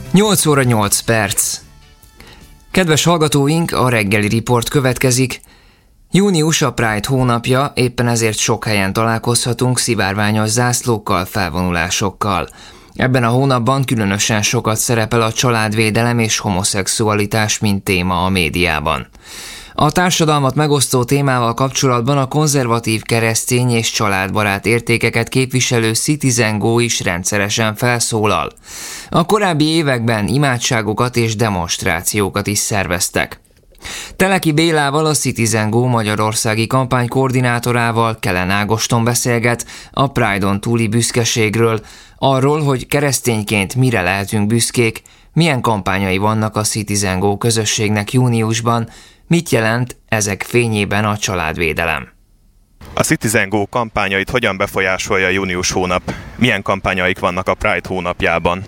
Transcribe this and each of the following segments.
8 óra 8 perc. Kedves hallgatóink, a reggeli riport következik. Június a Pride hónapja, éppen ezért sok helyen találkozhatunk szivárványos zászlókkal, felvonulásokkal. Ebben a hónapban különösen sokat szerepel a családvédelem és homoszexualitás, mint téma a médiában. A társadalmat megosztó témával kapcsolatban a konzervatív, keresztény és családbarát értékeket képviselő Citizen Go is rendszeresen felszólal. A korábbi években imádságokat és demonstrációkat is szerveztek. Teleki Bélával, a Citizen Go magyarországi kampánykoordinátorával, Kellen Ágoston beszélget a Pride-on túli büszkeségről, arról, hogy keresztényként mire lehetünk büszkék, milyen kampányai vannak a Citizen Go közösségnek júniusban, mit jelent ezek fényében a családvédelem. A Citizen Go kampányait hogyan befolyásolja a június hónap? Milyen kampányaik vannak a Pride hónapjában?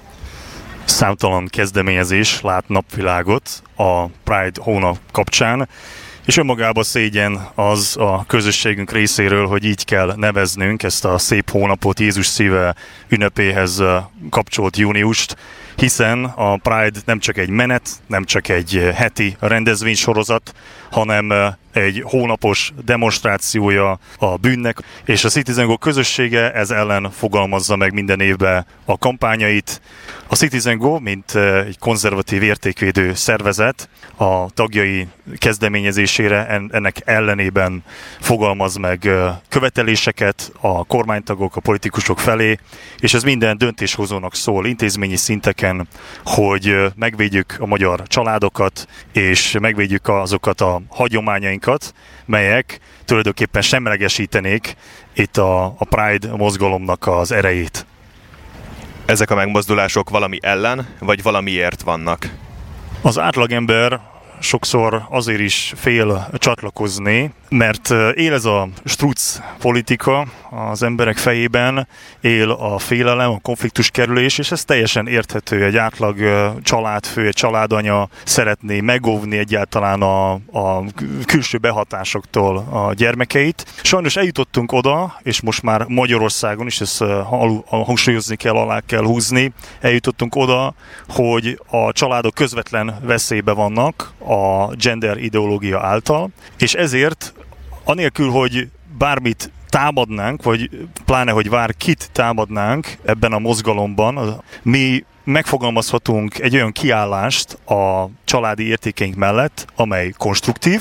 Számtalan kezdeményezés lát napvilágot a Pride hónap kapcsán, és önmagában szégyen az a közösségünk részéről, hogy így kell neveznünk ezt a szép hónapot, Jézus szíve ünnepéhez kapcsolt júniust, hiszen a Pride nem csak egy menet, nem csak egy heti rendezvénysorozat, hanem egy hónapos demonstrációja a bűnnek, és a Citizen Go közössége ez ellen fogalmazza meg minden évben a kampányait. A Citizen Go, mint egy konzervatív értékvédő szervezet, a tagjai kezdeményezésére ennek ellenében fogalmaz meg követeléseket a kormánytagok, a politikusok felé, és ez minden döntéshozónak szól intézményi szinteken, hogy megvédjük a magyar családokat, és megvédjük azokat a hagyományainkat, melyek tulajdonképpen semlegesítenék itt a Pride mozgalomnak az erejét. Ezek a megmozdulások valami ellen, vagy valamiért vannak? Az átlagember sokszor azért is fél csatlakozni, mert él ez a struc politika az emberek fejében, él a félelem, a konfliktus kerülés, és ez teljesen érthető. Egy átlag családfő, egy családanya szeretné megóvni egyáltalán a külső behatásoktól a gyermekeit. Sajnos eljutottunk oda, és most már Magyarországon is ezt hangsúlyozni kell, alá kell húzni, eljutottunk oda, hogy a családok közvetlen veszélybe vannak a gender ideológia által, és ezért anélkül, hogy bármit támadnánk, vagy pláne, hogy kit támadnánk ebben a mozgalomban, mi megfogalmazhatunk egy olyan kiállást a családi értékeink mellett, amely konstruktív,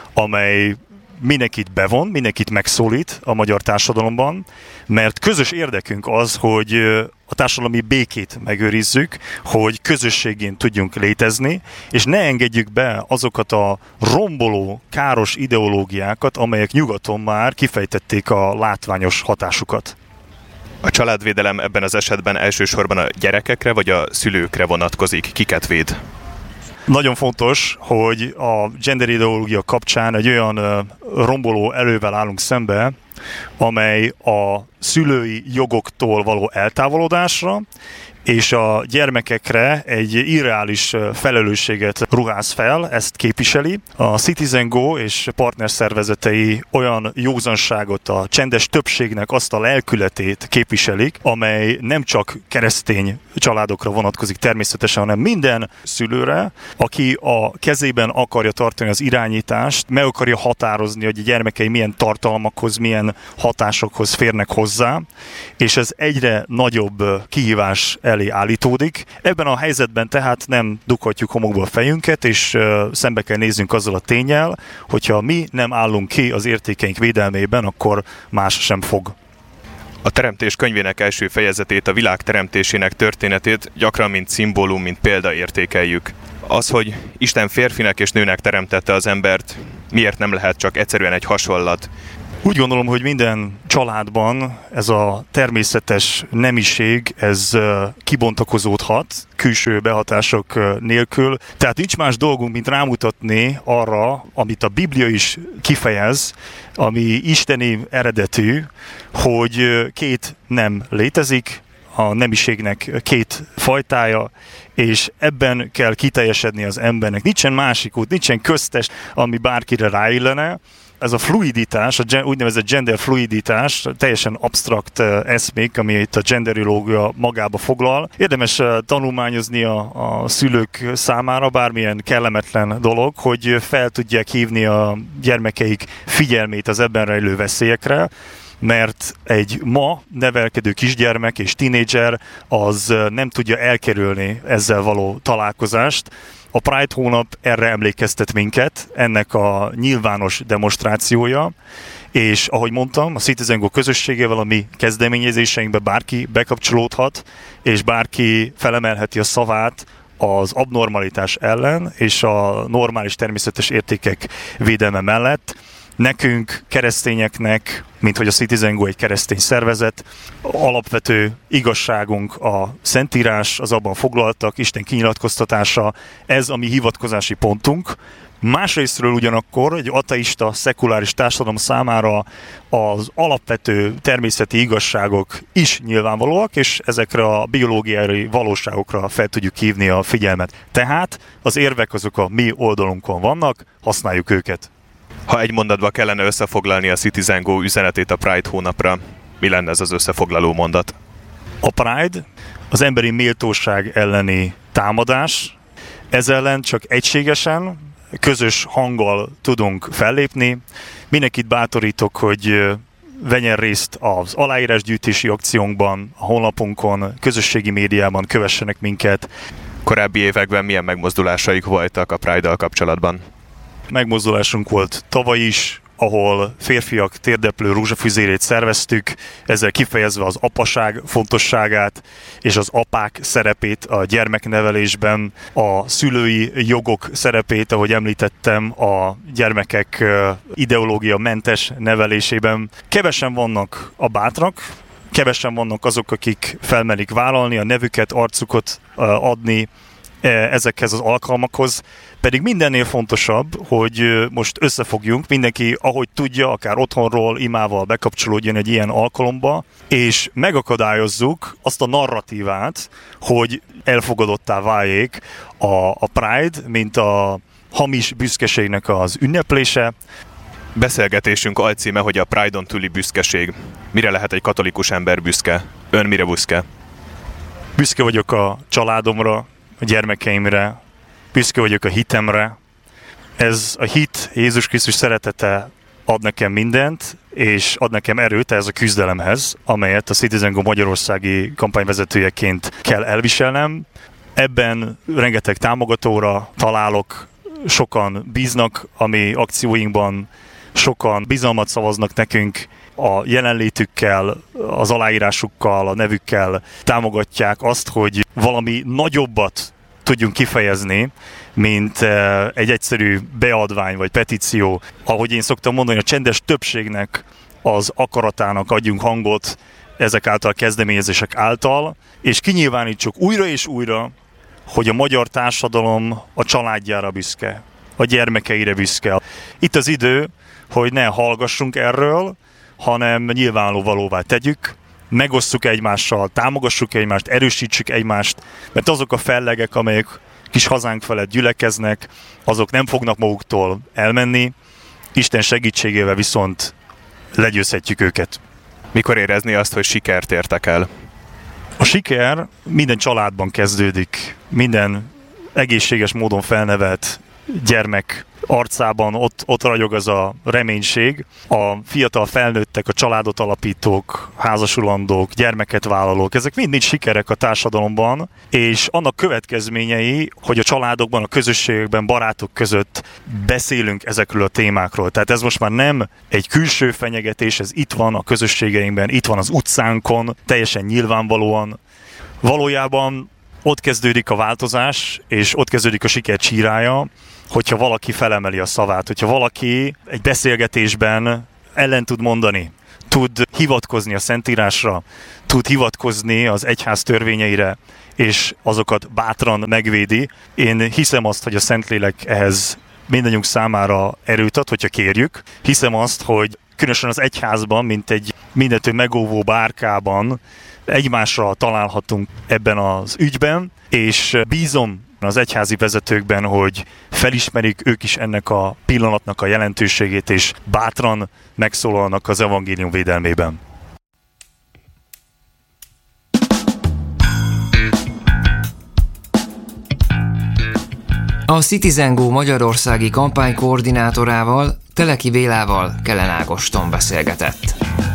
amely mindenkit bevon, mindenkit megszólít a magyar társadalomban, mert közös érdekünk az, hogy a társadalmi békét megőrizzük, hogy közösségén tudjunk létezni, és ne engedjük be azokat a romboló, káros ideológiákat, amelyek nyugaton már kifejtették a látványos hatásukat. A családvédelem ebben az esetben elsősorban a gyerekekre vagy a szülőkre vonatkozik? Kiket véd? Nagyon fontos, hogy a gender ideológia kapcsán egy olyan romboló erővel állunk szembe, amely a szülői jogoktól való eltávolodásra és a gyermekekre egy irreális felelősséget ruház fel, ezt képviseli. A Citizen Go és partnerszervezetei olyan józanságot, a csendes többségnek azt a lelkületét képviselik, amely nem csak keresztény családokra vonatkozik természetesen, hanem minden szülőre, aki a kezében akarja tartani az irányítást, meg akarja határozni, hogy a gyermekei milyen tartalmakhoz, milyen hatásokhoz férnek hozzá, és ez egyre nagyobb kihívás elé állítódik. Ebben a helyzetben tehát nem dughatjuk homokba a fejünket, és szembe kell néznünk azzal a ténnyel, hogyha mi nem állunk ki az értékeink védelmében, akkor más sem fog. A Teremtés könyvének első fejezetét, a világ teremtésének történetét gyakran mint szimbólum, mint példa értékeljük. Az, hogy Isten férfinek és nőnek teremtette az embert, miért nem lehet csak egyszerűen egy hasonlat? Úgy gondolom, hogy minden családban ez a természetes nemiség, ez kibontakozódhat külső behatások nélkül. Tehát nincs más dolgunk, mint rámutatni arra, amit a Biblia is kifejez, ami isteni eredetű, hogy két nem létezik, a nemiségnek két fajtája, és ebben kell kiteljesedni az embernek. Nincsen másik út, nincsen köztes, ami bárkire ráillene, ez a fluiditás, a úgynevezett gender fluiditás, teljesen absztrakt eszmék, ami itt a genderilógia magába foglal. Érdemes tanulmányozni a szülők számára, bármilyen kellemetlen dolog, hogy fel tudják hívni a gyermekeik figyelmét az ebben rejlő veszélyekre, mert egy ma nevelkedő kisgyermek és tínédzser az nem tudja elkerülni ezzel való találkozást. A Pride hónap erre emlékeztet minket, ennek a nyilvános demonstrációja, és ahogy mondtam, a Citizen Go közösségével a mi kezdeményezéseinkbe bárki bekapcsolódhat, és bárki felemelheti a szavát az abnormalitás ellen, és a normális természetes értékek védelme mellett. Nekünk, keresztényeknek, mint hogy a Citizen Go egy keresztény szervezet, alapvető igazságunk a Szentírás, az abban foglaltak, Isten kinyilatkoztatása, ez a mi hivatkozási pontunk. Másrésztről ugyanakkor egy ateista, szekuláris társadalom számára az alapvető természeti igazságok is nyilvánvalóak, és ezekre a biológiai valóságokra fel tudjuk hívni a figyelmet. Tehát az érvek azok a mi oldalunkon vannak, használjuk őket. Ha egy mondatba kellene összefoglalni a Citizen Go üzenetét a Pride hónapra, mi lenne ez az összefoglaló mondat? A Pride az emberi méltóság elleni támadás, ez ellen csak egységesen, közös hanggal tudunk fellépni. Mindenkit bátorítok, hogy vegyen részt az aláírásgyűjtési akciónkban, a honlapunkon, közösségi médiában, kövessenek minket. Korábbi években milyen megmozdulásaik voltak a Pride-dal kapcsolatban? Megmozdulásunk volt tavaly is, ahol férfiak térdeplő rózsafüzérét szerveztük, ezzel kifejezve az apaság fontosságát és az apák szerepét a gyermeknevelésben, a szülői jogok szerepét, ahogy említettem, a gyermekek ideológia mentes nevelésében. Kevesen vannak a bátrak, kevesen vannak azok, akik felmerik vállalni, a nevüket, arcukat adni ezekhez az alkalmakhoz, pedig mindennél fontosabb, hogy most összefogjunk, mindenki ahogy tudja, akár otthonról, imával bekapcsolódjon egy ilyen alkalomba, és megakadályozzuk azt a narratívát, hogy elfogadottá váljék a Pride, mint a hamis büszkeségnek az ünneplése. Beszélgetésünk alcíme, hogy a Pride-on túli büszkeség. Mire lehet egy katolikus ember büszke? Ön mire büszke? Büszke vagyok a családomra, a gyermekeimre, büszke vagyok a hitemre. Ez a hit, Jézus Krisztus szeretete ad nekem mindent, és ad nekem erőt ez a küzdelemhez, amelyet a Citizen Go magyarországi kampányvezetőjeként kell elviselnem. Ebben rengeteg támogatóra találok, sokan bíznak a mi akcióinkban, sokan bizalmat szavaznak nekünk, a jelenlétükkel, az aláírásukkal, a nevükkel támogatják azt, hogy valami nagyobbat tudjunk kifejezni, mint egy egyszerű beadvány vagy petíció. Ahogy én szoktam mondani, a csendes többségnek az akaratának adjunk hangot ezek által, kezdeményezések által, és kinyilvánítsuk újra és újra, hogy a magyar társadalom a családjára büszke, a gyermekeire büszke. Itt az idő, hogy ne hallgassunk erről, hanem nyilvánvalóvá tegyük, megosszuk egymással, támogassuk egymást, erősítsük egymást, mert azok a fellegek, amelyek kis hazánk felett gyülekeznek, azok nem fognak maguktól elmenni, Isten segítségével viszont legyőzhetjük őket. Mikor érezni azt, hogy sikert értek el? A siker minden családban kezdődik, minden egészséges módon felnevelt gyermek arcában ott ragyog az a reménység. A fiatal felnőttek, a családot alapítók, házasulandók, gyermeket vállalók, ezek mind sikerek a társadalomban, és annak következményei, hogy a családokban, a közösségekben, barátok között beszélünk ezekről a témákról. Tehát ez most már nem egy külső fenyegetés, ez itt van a közösségeinkben, itt van az utcánkon, teljesen nyilvánvalóan. Valójában ott kezdődik a változás, és ott kezdődik a siker csírája, hogyha valaki felemeli a szavát, hogyha valaki egy beszélgetésben ellen tud mondani, tud hivatkozni a Szentírásra, tud hivatkozni az egyház törvényeire, és azokat bátran megvédi. Én hiszem azt, hogy a Szentlélek ehhez mindannyiunk számára erőt ad, hogyha kérjük. Hiszem azt, hogy különösen az egyházban, mint egy mindentől megóvó bárkában egymásra találhatunk ebben az ügyben, és bízom az egyházi vezetőkben, hogy felismerik ők is ennek a pillanatnak a jelentőségét, és bátran megszólalnak az evangélium védelmében. A Citizen Go magyarországi kampánykoordinátorával, Teleki Bélával Kellen Ágoston beszélgetett.